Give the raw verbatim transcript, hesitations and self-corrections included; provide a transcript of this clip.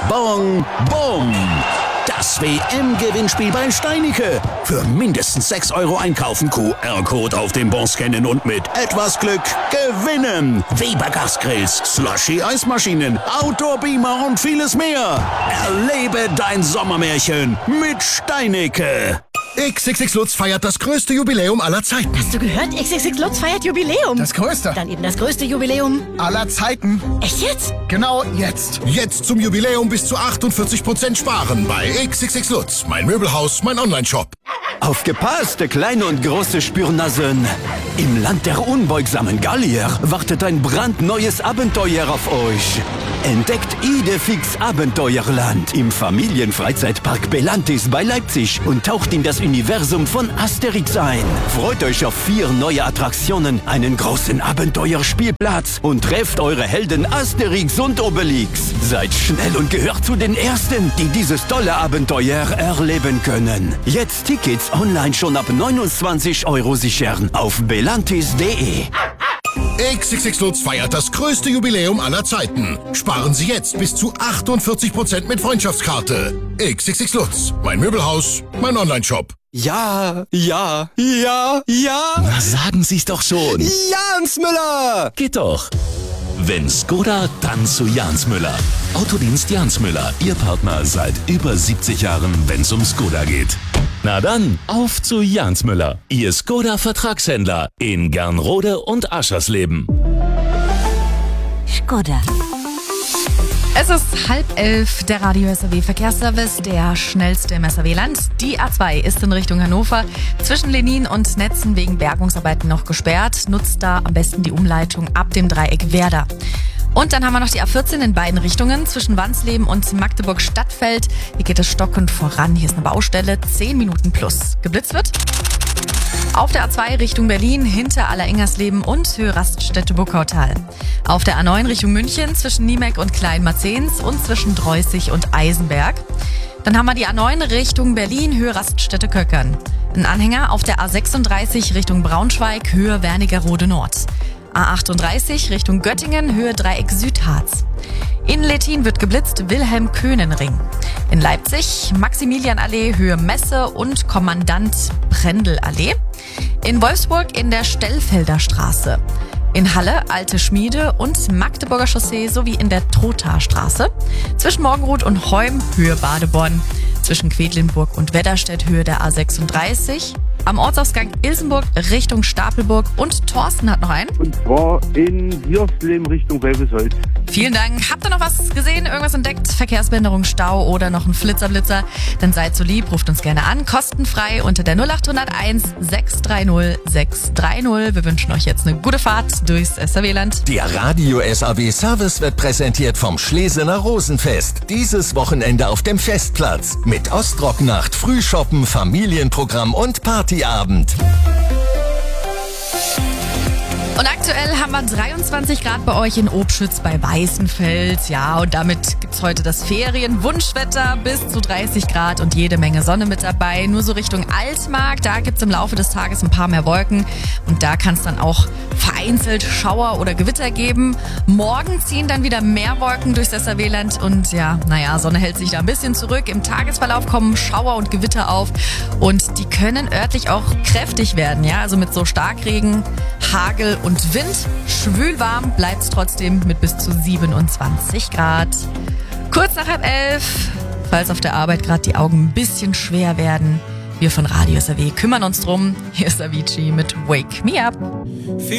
Bong, Bom. Das W M-Gewinnspiel bei Steinike. Für mindestens sechs Euro einkaufen, Q R-Code auf dem Bon scannen und mit etwas Glück gewinnen. Weber Gasgrills, Slushy-Eismaschinen, Outdoor-Beamer und vieles mehr. Erlebe dein Sommermärchen mit Steinike. X X X Lutz feiert das größte Jubiläum aller Zeiten. Hast du gehört? X X X Lutz feiert Jubiläum. Das größte. Dann eben das größte Jubiläum aller Zeiten. Echt jetzt? Genau jetzt. Jetzt zum Jubiläum bis zu achtundvierzig Prozent sparen bei X X X Lutz. Mein Möbelhaus, mein Online-Shop. Aufgepasst, kleine und große Spürnasen. Im Land der unbeugsamen Gallier wartet ein brandneues Abenteuer auf euch. Entdeckt Idefix Abenteuerland im Familienfreizeitpark Belantis bei Leipzig und taucht in das Universum von Asterix ein. Freut euch auf vier neue Attraktionen, einen großen Abenteuerspielplatz und trefft eure Helden Asterix und Obelix. Seid schnell und gehört zu den Ersten, die dieses tolle Abenteuer erleben können. Jetzt Tickets online schon ab neunundzwanzig Euro sichern auf belantis punkt de. X X X Lutz feiert das größte Jubiläum aller Zeiten. Sparen Sie jetzt bis zu achtundvierzig Prozent mit Freundschaftskarte. X X X Lutz. Mein Möbelhaus, mein Online-Shop. Ja, ja, ja, ja. Na, sagen Sie's doch schon. Jans Müller! Geht doch. Wenn Skoda, dann zu Jans Müller. Autodienst Jans Müller, Ihr Partner seit über siebzig Jahren, wenn's um Skoda geht. Na dann, auf zu Jans Müller, Ihr Skoda-Vertragshändler in Gernrode und Aschersleben. Skoda. Es ist halb elf, der Radio S R W Verkehrsservice, der schnellste im S R W-Land. Die A zwei ist in Richtung Hannover zwischen Lenin und Netzen wegen Bergungsarbeiten noch gesperrt. Nutzt da am besten die Umleitung ab dem Dreieck Werder. Und dann haben wir noch die A vierzehn in beiden Richtungen zwischen Wansleben und Magdeburg-Stadtfeld. Hier geht es stockend voran. Hier ist eine Baustelle, zehn Minuten plus. Geblitzt wird auf der A zwei Richtung Berlin hinter Allerengersleben und Höhe Raststätte-Buckautal. Auf der A neun Richtung München zwischen Niemek und Kleinmarzens und zwischen Dreußig und Eisenberg. Dann haben wir die A neun Richtung Berlin, Höhe Raststätte-Köckern. Ein Anhänger auf der A sechsunddreißig Richtung Braunschweig, Höhe Wernigerode Nord. A achtunddreißig Richtung Göttingen, Höhe Dreieck Südharz. In Lettin wird geblitzt Wilhelm-Köhnen-Ring. In Leipzig Maximilianallee, Höhe Messe und Kommandant Brendel-Allee. In Wolfsburg in der Stellfelder Straße. In Halle Alte Schmiede und Magdeburger Chaussee sowie in der Trothaer Straße. Zwischen Morgenroth und Heum, Höhe Badeborn. Zwischen Quedlinburg und Wedderstedt, Höhe der A sechsunddreißig. Am Ortsausgang Ilsenburg Richtung Stapelburg. Und Thorsten hat noch einen. Und zwar in Diersleben Richtung Welbesholz. Vielen Dank. Habt ihr noch was gesehen, irgendwas entdeckt? Verkehrsbehinderung, Stau oder noch ein Flitzerblitzer? Dann seid so lieb, ruft uns gerne an. Kostenfrei unter der null acht null eins sechs drei null sechs drei null. Wir wünschen euch jetzt eine gute Fahrt durchs S R W-Land. Der Radio S R W Service wird präsentiert vom Schlesener Rosenfest. Dieses Wochenende auf dem Festplatz. Mit Ostrocknacht, Frühshoppen, Familienprogramm und Partyabend. Und aktuell haben wir dreiundzwanzig Grad bei euch in Obschütz bei Weißenfeld. Ja, und damit gibt's heute das Ferienwunschwetter bis zu dreißig Grad und jede Menge Sonne mit dabei. Nur so Richtung Altmark, da gibt's im Laufe des Tages ein paar mehr Wolken. Und da kann es dann auch vereinzelt Schauer oder Gewitter geben. Morgen ziehen dann wieder mehr Wolken durchs S R W-Land. Und ja, naja, Sonne hält sich da ein bisschen zurück. Im Tagesverlauf kommen Schauer und Gewitter auf. Und die können örtlich auch kräftig werden. Ja, also mit so Starkregen, Hagel und Wind. Schwül warm bleibt's trotzdem mit bis zu siebenundzwanzig Grad. Kurz nach halb elf, falls auf der Arbeit gerade die Augen ein bisschen schwer werden. Wir von Radio S R W kümmern uns drum. Hier ist Avicii mit Wake Me Up.